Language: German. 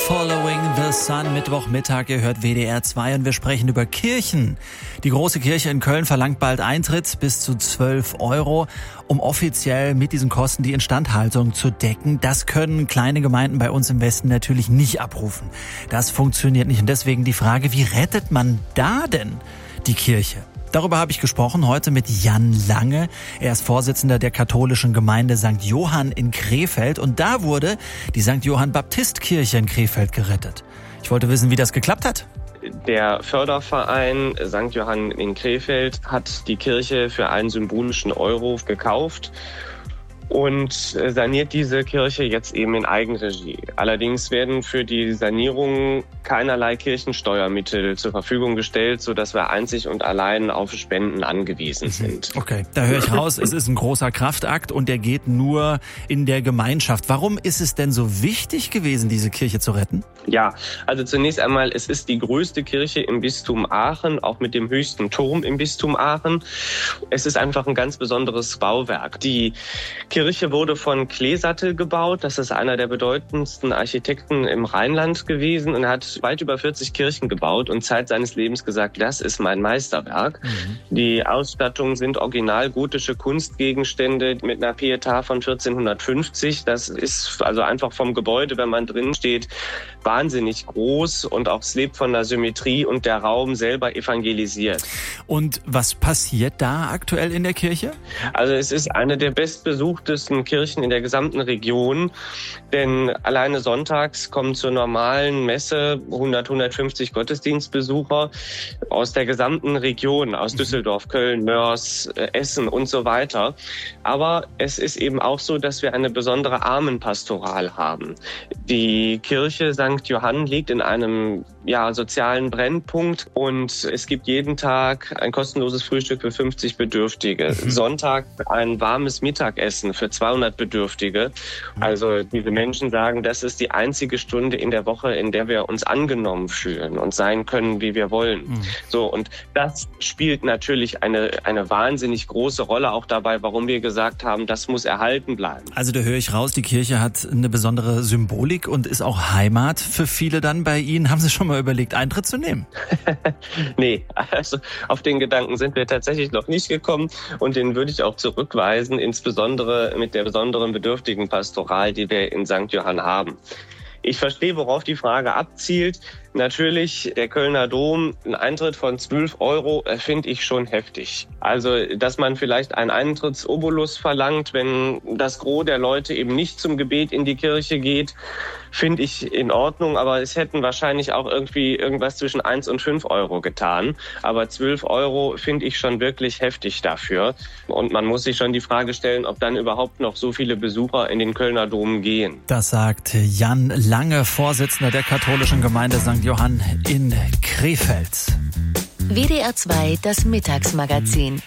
Following the Sun, Mittwochmittag, ihr hört WDR 2 und wir sprechen über Kirchen. Die große Kirche in Köln verlangt bald Eintritt bis zu 12 €, um offiziell mit diesen Kosten die Instandhaltung zu decken. Das können kleine Gemeinden bei uns im Westen natürlich nicht abrufen. Das funktioniert nicht und deswegen die Frage, wie rettet man da denn die Kirche? Darüber habe ich gesprochen heute mit Jan Lange. Er ist Vorsitzender der katholischen Gemeinde St. Johann in Krefeld. Und da wurde die St. Johann Baptistkirche in Krefeld gerettet. Ich wollte wissen, wie das geklappt hat. Der Förderverein St. Johann in Krefeld hat die Kirche für einen symbolischen Euro gekauft und saniert diese Kirche jetzt eben in Eigenregie. Allerdings werden für die Sanierung keinerlei Kirchensteuermittel zur Verfügung gestellt, sodass wir einzig und allein auf Spenden angewiesen sind. Okay, da höre ich raus, es ist ein großer Kraftakt und der geht nur in der Gemeinschaft. Warum ist es denn so wichtig gewesen, diese Kirche zu retten? Ja, also zunächst einmal, es ist die größte Kirche im Bistum Aachen, auch mit dem höchsten Turm im Bistum Aachen. Es ist einfach ein ganz besonderes Bauwerk. Die Kirche wurde von Cleesatte gebaut. Das ist einer der bedeutendsten Architekten im Rheinland gewesen und hat weit über 40 Kirchen gebaut und Zeit seines Lebens gesagt, das ist mein Meisterwerk. Die Ausstattung sind original gotische Kunstgegenstände mit einer Pietà von 1450. Das ist also einfach vom Gebäude, wenn man drin steht, wahnsinnig groß und auch es lebt von der Symmetrie und der Raum selber evangelisiert. Und was passiert da aktuell in der Kirche? Also es ist eine der bestbesuchtesten Kirchen in der gesamten Region, denn alleine sonntags kommen zur normalen Messe 150 Gottesdienstbesucher aus der gesamten Region, aus Düsseldorf, Köln, Mörs, Essen und so weiter. Aber es ist eben auch so, dass wir eine besondere Armenpastoral haben. Die Kirche St. Johann liegt in einem sozialen Brennpunkt und es gibt jeden Tag ein kostenloses Frühstück für 50 Bedürftige. Sonntag ein warmes Mittagessen für 200 Bedürftige. Also diese Menschen sagen, das ist die einzige Stunde in der Woche, in der wir uns angenommen fühlen und sein können, wie wir wollen. So, und das spielt natürlich eine wahnsinnig große Rolle auch dabei, warum wir gesagt haben, das muss erhalten bleiben. Also da höre ich raus, die Kirche hat eine besondere Symbolik und ist auch Heimat für viele dann bei Ihnen. Haben Sie schon mal überlegt, Eintritt zu nehmen? Nee, also auf den Gedanken sind wir tatsächlich noch nicht gekommen und den würde ich auch zurückweisen, insbesondere mit der besonderen Bedürftigenpastoral, die wir in St. Johann haben. Ich verstehe, worauf die Frage abzielt. Natürlich, der Kölner Dom, ein Eintritt von 12 € finde ich schon heftig. Also, dass man vielleicht einen Eintrittsobolus verlangt, wenn das Gros der Leute eben nicht zum Gebet in die Kirche geht, finde ich in Ordnung. Aber es hätten wahrscheinlich auch irgendwie irgendwas zwischen 1 und 5 € getan. Aber 12 € finde ich schon wirklich heftig dafür. Und man muss sich schon die Frage stellen, ob dann überhaupt noch so viele Besucher in den Kölner Dom gehen. Das sagt Jan Lange, Vorsitzender der katholischen Gemeinde St. Johann in Krefeld. WDR 2, das Mittagsmagazin.